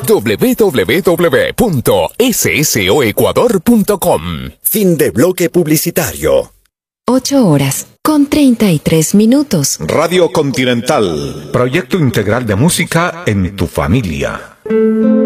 www.ssoecuador.com. Fin de bloque publicitario. 8:33. Radio Continental. Proyecto integral de música en tu familia.